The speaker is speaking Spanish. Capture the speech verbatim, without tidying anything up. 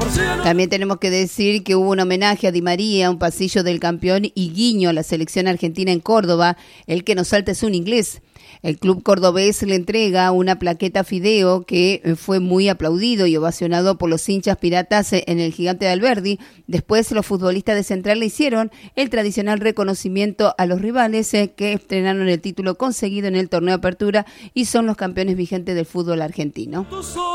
También tenemos que decir que hubo un homenaje a Di María, un pasillo del campeón y guiño a la selección argentina en Córdoba. El que nos salta es un inglés. El club cordobés le entrega una plaqueta a Fideo que fue muy aplaudido y ovacionado por los hinchas piratas en el Gigante de Alberdi. Después los futbolistas de Central le hicieron el tradicional reconocimiento a los rivales que estrenaron el título conseguido en el torneo Apertura y son los campeones vigentes del fútbol argentino.